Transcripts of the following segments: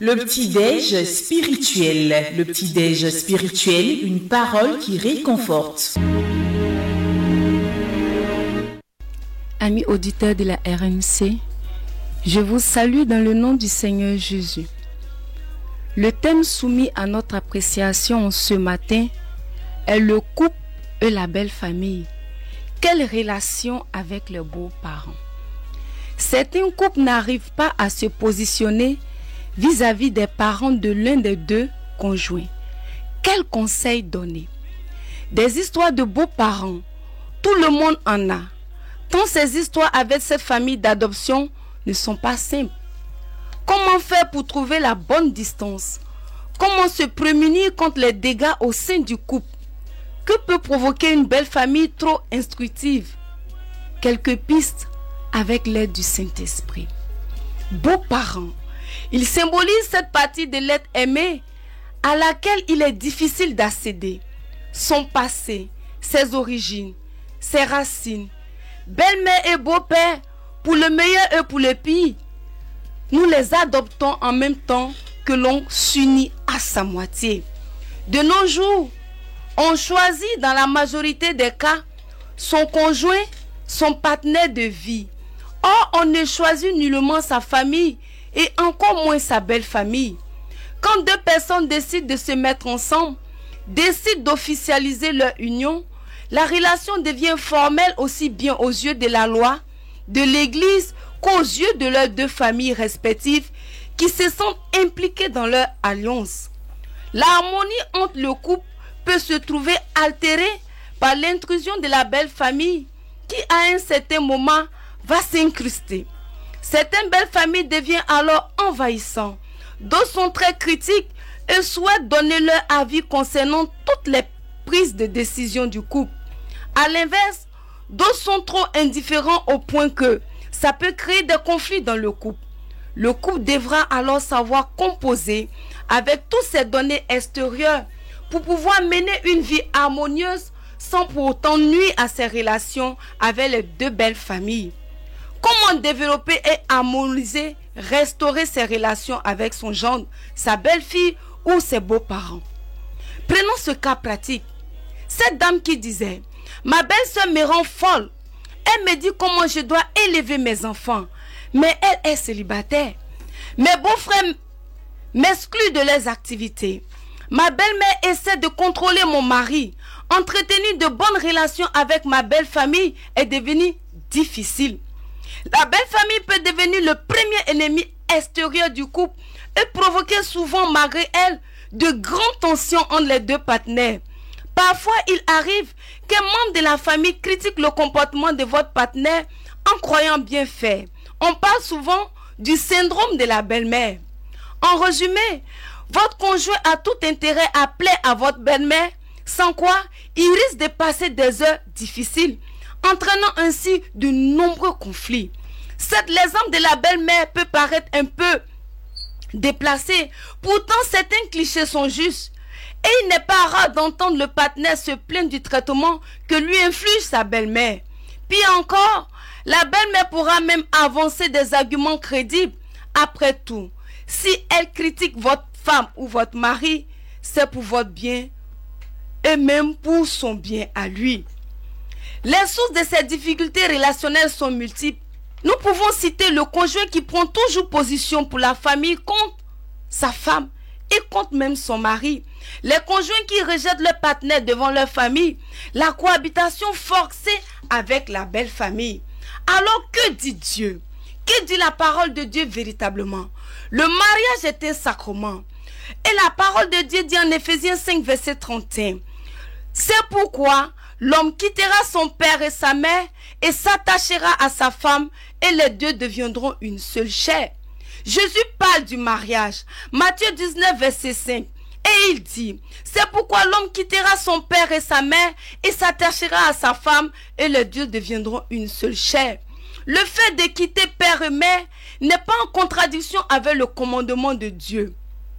Le petit-déj spirituel. Le petit-déj spirituel, une parole qui réconforte. Amis auditeurs de la RMC, je vous salue dans le nom du Seigneur Jésus. Le thème soumis à notre appréciation ce matin est le couple et la belle famille. Quelle relation avec les beaux-parents? Certains couples n'arrivent pas à se positionner vis-à-vis des parents de l'un des deux conjoints. Quel conseil donner? Des histoires de beaux-parents, tout le monde en a. Tant ces histoires avec cette famille d'adoption ne sont pas simples. Comment faire pour trouver la bonne distance? Comment se prémunir contre les dégâts au sein du couple? Que peut provoquer une belle famille trop instructive? Quelques pistes avec l'aide du Saint-Esprit. Beaux-parents, ils symbolisent cette partie de l'être aimé à laquelle il est difficile d'accéder. Son passé, ses origines, ses racines. Belle-mère et beau-père, pour le meilleur et pour le pire, nous les adoptons en même temps que l'on s'unit à sa moitié. De nos jours, on choisit dans la majorité des cas son conjoint, son partenaire de vie. Or, on ne choisit nullement sa famille et encore moins sa belle famille. Quand deux personnes décident de se mettre ensemble, décident d'officialiser leur union, la relation devient formelle aussi bien aux yeux de la loi, de l'Église, qu'aux yeux de leurs deux familles respectives qui se sentent impliquées dans leur alliance. L'harmonie entre le couple peut se trouver altérée par l'intrusion de la belle famille qui à un certain moment va s'incruster. Certaines belles familles deviennent alors envahissantes. D'autres sont très critiques et souhaitent donner leur avis concernant toutes les prises de décision du couple. À l'inverse, d'autres sont trop indifférents au point que ça peut créer des conflits dans le couple. Le couple devra alors savoir composer avec toutes ces données extérieures pour pouvoir mener une vie harmonieuse sans pour autant nuire à ses relations avec les deux belles familles. Comment développer et harmoniser, restaurer ses relations avec son gendre, sa belle-fille ou ses beaux-parents? Prenons ce cas pratique. Cette dame qui disait: ma belle-sœur me rend folle. Elle me dit comment je dois élever mes enfants. Mais elle est célibataire. Mes beaux-frères m'excluent de leurs activités. Ma belle-mère essaie de contrôler mon mari. Entretenir de bonnes relations avec ma belle-famille est devenu difficile. La belle-famille peut devenir le premier ennemi extérieur du couple et provoquer souvent, malgré elle, de grandes tensions entre les deux partenaires. Parfois, il arrive qu'un membre de la famille critique le comportement de votre partenaire en croyant bien faire. On parle souvent du syndrome de la belle-mère. En résumé, votre conjoint a tout intérêt à plaire à votre belle-mère, sans quoi il risque de passer des heures difficiles, entraînant ainsi de nombreux conflits. L'exemple de la belle-mère peut paraître un peu déplacé, pourtant certains clichés sont justes. Et il n'est pas rare d'entendre le partenaire se plaindre du traitement que lui inflige sa belle-mère. Puis encore, la belle-mère pourra même avancer des arguments crédibles. Après tout, si elle critique votre femme ou votre mari, c'est pour votre bien et même pour son bien à lui. Les sources de ces difficultés relationnelles sont multiples. Nous pouvons citer le conjoint qui prend toujours position pour la famille contre sa femme et contre même son mari. Les conjoints qui rejettent leur partenaire devant leur famille. La cohabitation forcée avec la belle famille. Alors que dit Dieu? Que dit la parole de Dieu véritablement? Le mariage est un sacrement. Et la parole de Dieu dit en Éphésiens 5, verset 31. C'est pourquoi l'homme quittera son père et sa mère et s'attachera à sa femme et les deux deviendront une seule chair. Jésus parle du mariage. Matthieu 19, verset 5. Et il dit, c'est pourquoi l'homme quittera son père et sa mère et s'attachera à sa femme et les deux deviendront une seule chair. Le fait de quitter père et mère n'est pas en contradiction avec le commandement de Dieu.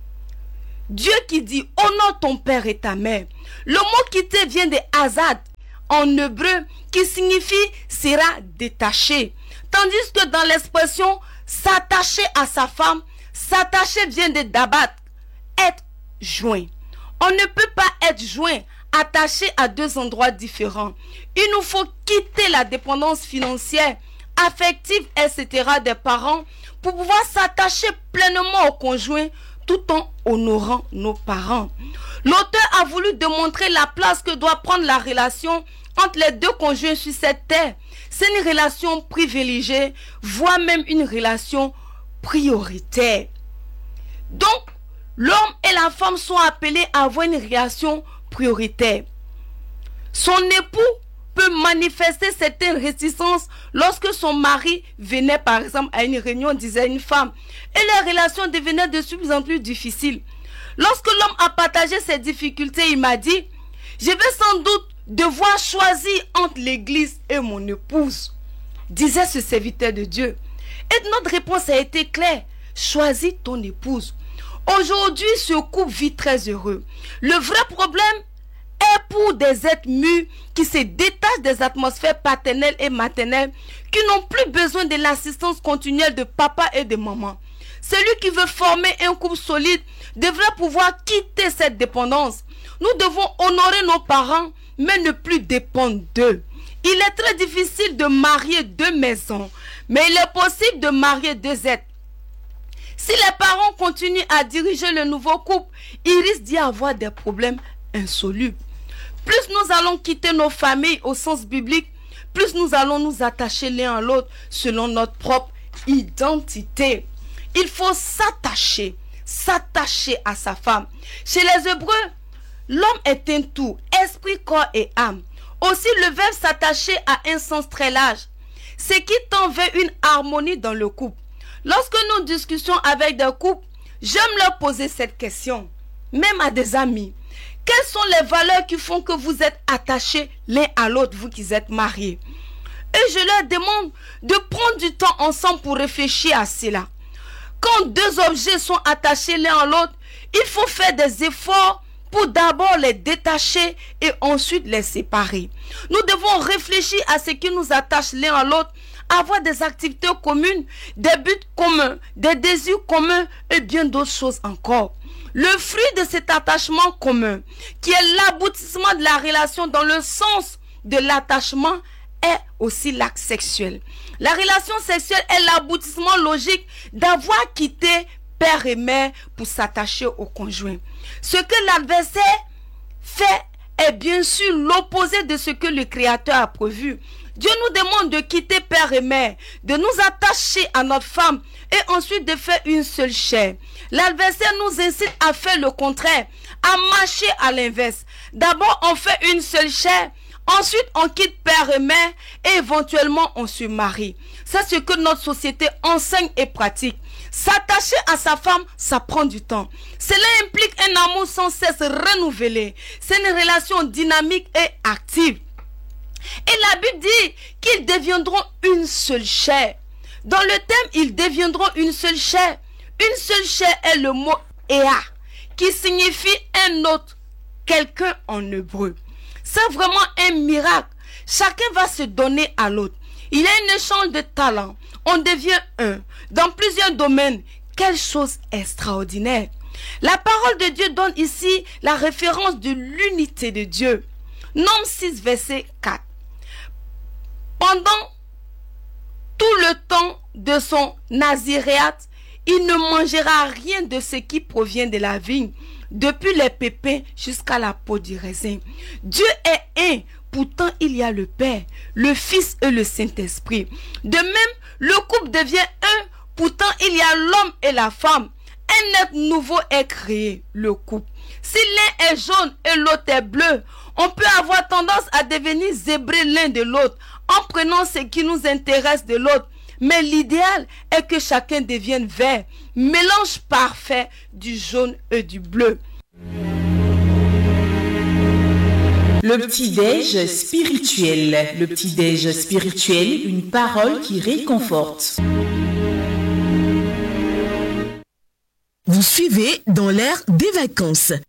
Dieu qui dit, honore ton père et ta mère. Le mot quitter vient de hazad en hébreu qui signifie sera détaché. Tandis que dans l'expression s'attacher à sa femme, S'attacher vient de d'abat, être joint. On ne peut pas être joint, attaché à deux endroits différents. Il nous faut quitter la dépendance financière, affective, etc. des parents pour pouvoir s'attacher pleinement au conjoint tout en honorant nos parents. L'auteur a voulu démontrer la place que doit prendre la relation entre les deux conjoints sur cette terre. C'est une relation privilégiée, voire même une relation prioritaire. Donc, l'homme et la femme sont appelés à avoir une relation prioritaire. Son époux peut manifester certaines réticences lorsque son mari venait par exemple à une réunion, disait une femme, et la relation devenait de plus en plus difficile. Lorsque l'homme a partagé ses difficultés, il m'a dit, je vais sans doute devoir choisir entre l'église et mon épouse, disait ce serviteur de Dieu. Et notre réponse a été claire, choisis ton épouse. Aujourd'hui, ce couple vit très heureux. Le vrai problème est pour des êtres mûrs qui se détachent des atmosphères paternelles et maternelles, qui n'ont plus besoin de l'assistance continuelle de papa et de maman. Celui qui veut former un couple solide devrait pouvoir quitter cette dépendance. Nous devons honorer nos parents, mais ne plus dépendre d'eux. Il est très difficile de marier deux maisons, mais il est possible de marier deux êtres. Si les parents continuent à diriger le nouveau couple, il risque d'y avoir des problèmes insolubles. Plus nous allons quitter nos familles au sens biblique, plus nous allons nous attacher l'un à l'autre selon notre propre identité. Il faut s'attacher à sa femme. Chez les Hébreux, l'homme est un tout, esprit, corps et âme. Aussi, le verbe s'attacher a un sens très large. C'est qui tend vers une harmonie dans le couple. Lorsque nous discutons avec des couples, j'aime leur poser cette question, même à des amis. Quelles sont les valeurs qui font que vous êtes attachés l'un à l'autre, vous qui êtes mariés? Et je leur demande de prendre du temps ensemble pour réfléchir à cela. Quand deux objets sont attachés l'un à l'autre, il faut faire des efforts pour d'abord les détacher et ensuite les séparer. Nous devons réfléchir à ce qui nous attache l'un à l'autre, avoir des activités communes, des buts communs, des désirs communs et bien d'autres choses encore. Le fruit de cet attachement commun, qui est l'aboutissement de la relation dans le sens de l'attachement, est aussi l'acte sexuel. La relation sexuelle est l'aboutissement logique d'avoir quitté père et mère pour s'attacher au conjoint. Ce que l'adversaire fait est bien sûr l'opposé de ce que le Créateur a prévu. Dieu nous demande de quitter père et mère, de nous attacher à notre femme et ensuite de faire une seule chair. L'adversaire nous incite à faire le contraire, à marcher à l'inverse. D'abord, on fait une seule chair, ensuite on quitte père et mère et éventuellement on se marie. C'est ce que notre société enseigne et pratique. S'attacher à sa femme, ça prend du temps. Cela implique un amour sans cesse renouvelé. C'est une relation dynamique et active. Et la Bible dit qu'ils deviendront une seule chair. Dans le thème, ils deviendront une seule chair. Une seule chair est le mot Ea, qui signifie un autre, quelqu'un en hébreu. C'est vraiment un miracle. Chacun va se donner à l'autre. Il y a un échange de talents. On devient un. Dans plusieurs domaines. Quelle chose extraordinaire. La parole de Dieu donne ici la référence de l'unité de Dieu. Nombre 6, verset 4. Pendant tout le temps de son naziréat, il ne mangera rien de ce qui provient de la vigne, depuis les pépins jusqu'à la peau du raisin. Dieu est un, pourtant il y a le Père, le Fils et le Saint-Esprit. De même, le couple devient un, pourtant il y a l'homme et la femme. Un être nouveau est créé, le couple. Si l'un est jaune et l'autre est bleu, on peut avoir tendance à devenir zébré l'un de l'autre en prenant ce qui nous intéresse de l'autre. Mais l'idéal est que chacun devienne vert, mélange parfait du jaune et du bleu. Le petit-déj spirituel. Le petit-déj spirituel, une parole qui réconforte. Vous suivez dans l'air des vacances.